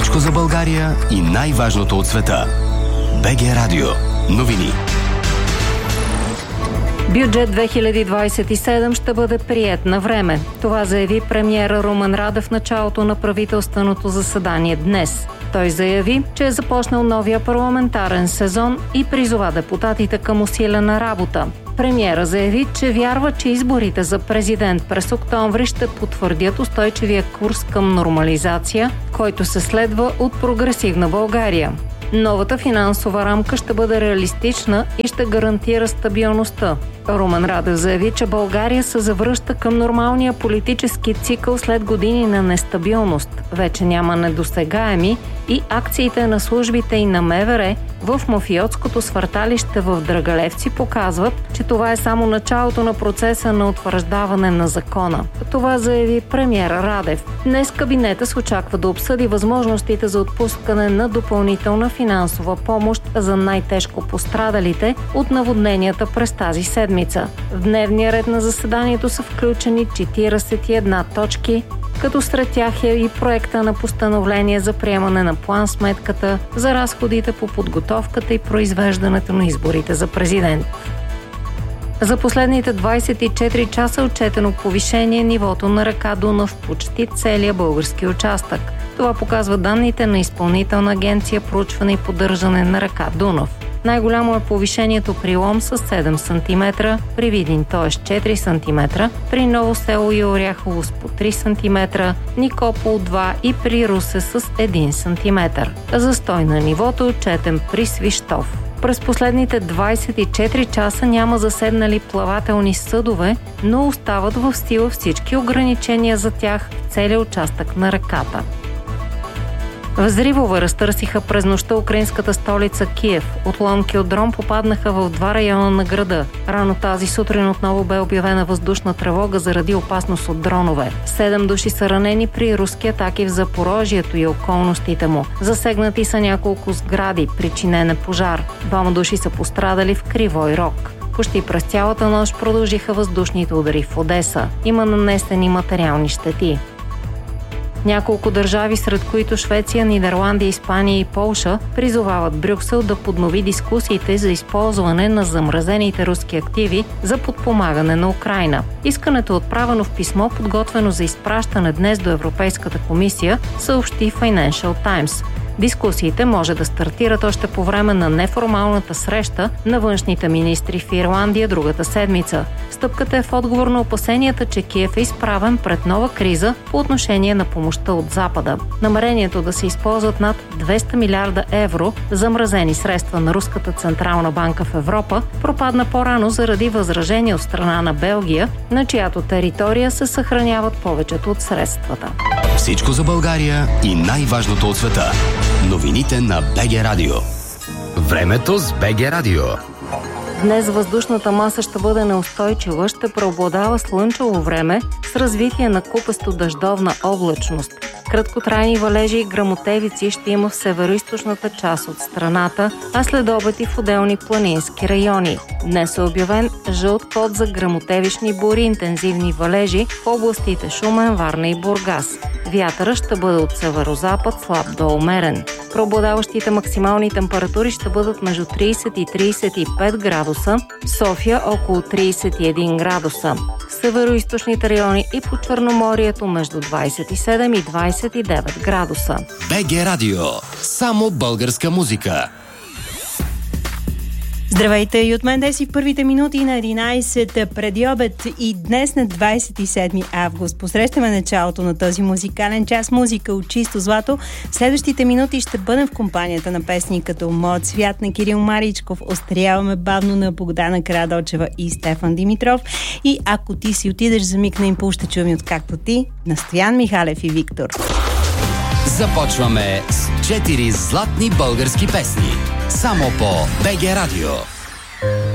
Всичко за България и най-важното от света. БГ Радио. Новини. Бюджет 2027 ще бъде приет на време. Това заяви премиера Румен Радев в началото на правителственото заседание днес. Той заяви, че е започнал новия парламентарен сезон и призова депутатите към усилена работа. Премиера заяви, че вярва, че изборите за президент през октомври ще потвърдят устойчивия курс към нормализация, който се следва от прогресивна България. Новата финансова рамка ще бъде реалистична и ще гарантира стабилността. Румен Радев заяви, че България се завръща към нормалния политически цикъл след години на нестабилност. Вече няма недосегаеми и акциите на службите и на МВР в мафиотското свърталище в Драгалевци показват, че това е само началото на процеса на утвърждаване на закона. Това заяви премиера Радев. Днес кабинета се очаква да обсъди възможностите за отпускане на допълнителна финансова помощ за най-тежко пострадалите от наводненията през тази седмица. В дневния ред на заседанието са включени 41 точки, като сред тях е и проекта на постановление за приемане на план-сметката за разходите по подготовката и произвеждането на изборите за президент. За последните 24 часа е отчетено повишение нивото на река Дунав в почти целия български участък. Това показва данните на Изпълнителна агенция проучване и поддържане на река Дунав. Най-голямо е повишението при Лом с 7 см, при Видин, т.е. 4 см, при Ново село и Оряхово с по 3 см, Никопол 2 и при Русе с 1 см. Застой на нивото отчетен при Свищов. През последните 24 часа няма заседнали плавателни съдове, но остават в сила всички ограничения за тях в целия участък на реката. Взривове разтърсиха през нощта украинската столица Киев. Отломки от дрон попаднаха в 2 района на града. Рано тази сутрин отново бе обявена въздушна тревога заради опасност от дронове. 7 души са ранени при руски атаки в Запорожието и околностите му. Засегнати са няколко сгради, причинен е пожар. 2 души са пострадали в Кривой Рог. Почти през цялата нощ продължиха въздушните удари в Одеса. Има нанесени материални щети. Няколко държави, сред които Швеция, Нидерландия, Испания и Полша, призовават Брюксел да поднови дискусиите за използване на замразените руски активи за подпомагане на Украйна. Искането е отправено в писмо, подготвено за изпращане днес до Европейската комисия, съобщи Financial Times. Дискусиите може да стартират още по време на неформалната среща на външните министри в Ирландия другата седмица. Стъпката е в отговор на опасенията, че Киев е изправен пред нова криза по отношение на помощта от Запада. Намерението да се използват над 200 милиарда евро замразени средства на Руската централна банка в Европа пропадна по-рано заради възражения от страна на Белгия, на чиято територия се съхраняват повечето от средствата. Всичко за България и най-важното от света. Новините на БГ Радио. Времето с БГ Радио. Днес въздушната маса ще бъде неустойчива, ще преобладава слънчево време с развитие на купесто-дъждовна облачност. Краткотрайни валежи и гръмотевици ще има в североизточната част от страната, а след обед и в отделни планински райони. Днес е обявен жълт код за гръмотевични бури и интензивни валежи в областите Шумен, Варна и Бургас. Вятърът ще бъде от северозапад слаб до умерен. Преобладаващите максимални температури ще бъдат между 30 и 35 градуса, в София около 31 градуса. В североизточните райони и по Черноморието между 27 и 29 градуса. БГ Радио. Само българска музика. Здравейте и от мен деси в първите минути на 11 преди обед и днес на 27 август. Посрещаме началото на този музикален час. Музика от чисто злато. В следващите минути ще бъдем в компанията на песни като Моят свят на Кирил Маричков, Остаряваме бавно на Богдана Карадочева и Стефан Димитров. И Ако ти си отидеш за миг на импул, ще чуем от Както ти на Стоян Михалев и Виктор. Започваме с 4 златни български песни. Само по БГ Радио.